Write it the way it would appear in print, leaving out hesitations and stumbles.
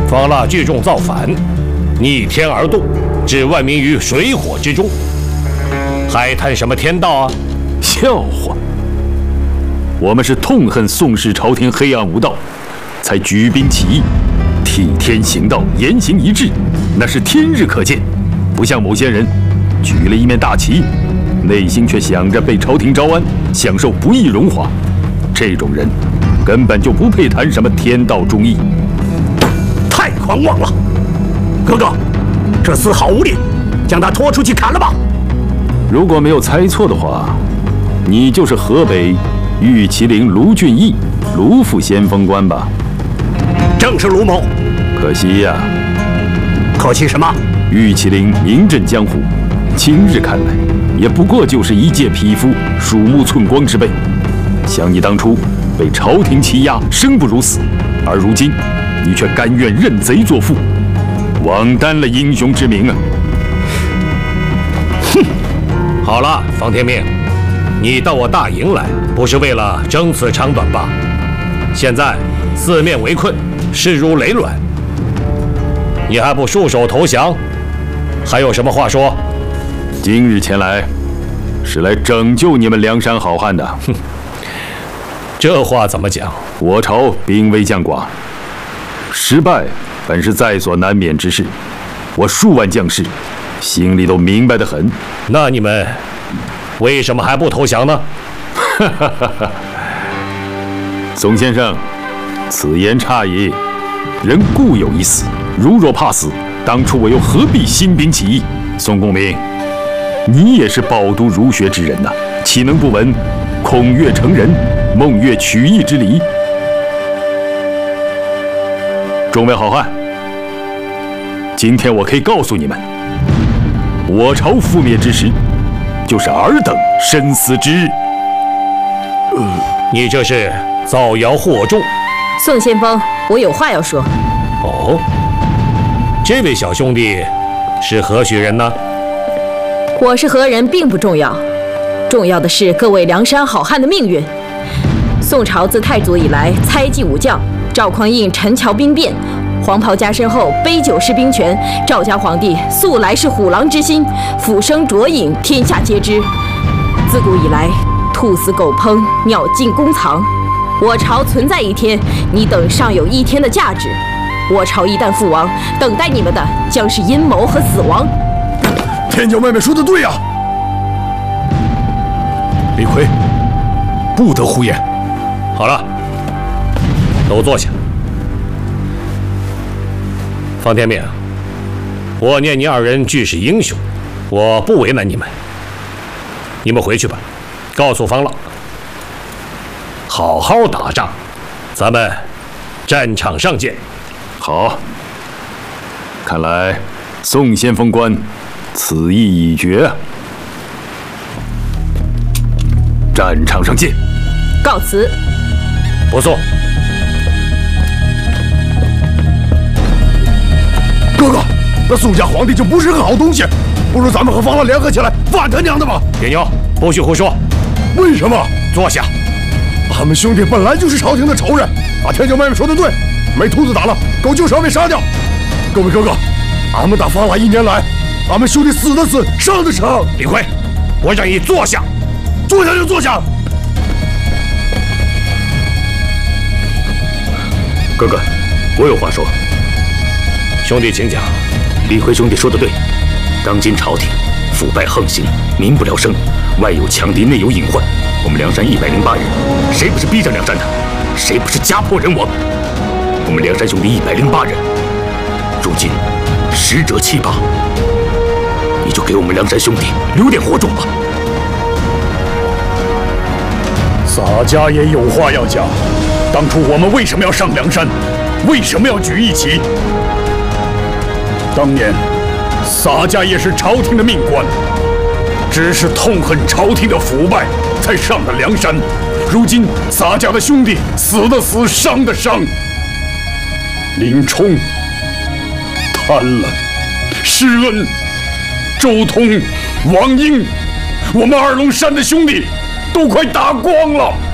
方腊聚众造反，逆天而动，置万民于水火之中，还谈什么天道啊？ 笑话！我们是痛恨宋氏朝廷黑暗无道，才举兵起义，替天行道，言行一致，那是天日可见。不像某些人，举了一面大旗，内心却想着被朝廷招安，享受不义荣华。这种人根本就不配谈什么天道忠义。 太狂妄了！哥哥，这厮好无礼，将他拖出去砍了吧！ 如果没有猜错的话，你就是河北玉麒麟卢俊义，卢副先锋官吧？ 正是卢某。 可惜呀。 可惜什么？ 玉麒麟名震江湖，今日看来，也不过就是一介匹夫，鼠目寸光之辈。想你当初被朝廷欺压，生不如死，而如今你却甘愿认贼作父，枉担了英雄之名啊！ 哼！好了，方天命，你到我大营来，不是为了争此长短吧？现在四面围困，势如累卵，你还不束手投降？还有什么话说？ 今日前来，是来拯救你们梁山好汉的。 哼，这话怎么讲？ 我朝兵微将寡，失败本是在所难免之事。我数万将士，心里都明白得很。 那你们为什么还不投降呢？ 宋先生，此言差矣。人固有一死，如若怕死，当初我又何必兴兵起义？宋公明，你也是饱读儒学之人呐，岂能不闻孔岳成人，孟岳取义之理？众位好汉，今天我可以告诉你们，我朝覆灭之时，就是尔等身死之日。 你这是造谣惑众。 宋先锋，我有话要说。 哦，这位小兄弟是何许人呢？ 我是何人并不重要，重要的是各位梁山好汉的命运。宋朝自太祖以来，猜忌武将，赵匡胤陈桥兵变，黄袍加身后杯酒释兵权，赵家皇帝素来是虎狼之心，俯生浊饮，天下皆知。自古以来，兔死狗烹，鸟尽弓藏。我朝存在一天，你等尚有一天的价值。我朝一旦覆亡，等待你们的将是阴谋和死亡。 天骄妹妹说的对呀， 李逵，不得胡言。 好了，都坐下。方天命，我念你二人俱是英雄，我不为难你们。你们回去吧，告诉方腊，好好打仗，咱们战场上见。 好，看来宋先锋官此意已决啊！战场上见。 告辞。 不送。 哥哥，那宋家皇帝就不是个好东西，不如咱们和方腊联合起来反他娘的吧！ 别扭，不许胡说。 为什么？ 坐下。 俺们兄弟本来就是朝廷的仇人，天骄妹妹说的对，没兔子打了，狗就是要被杀掉。各位哥哥，俺们打方腊1年来，俺们兄弟死的死，伤的伤。 李逵，我让你坐下。 坐下就坐下。 哥哥，我有话说。 兄弟，请讲。 李逵兄弟说的对，当今朝廷腐败横行，民不聊生，外有强敌，内有隐患。我们梁山108人，谁不是逼着梁山的？谁不是家破人亡？我们梁山兄弟108人，如今10折7八，你就给我们梁山兄弟留点活种吧。 洒家也有话要讲。当初我们为什么要上梁山？为什么要举义旗？当年洒家也是朝廷的命官，只是痛恨朝廷的腐败，才上的梁山。如今洒家的兄弟死的死，伤的伤。林冲、贪婪、施恩、周通、王英，我们二龙山的兄弟都快打光了。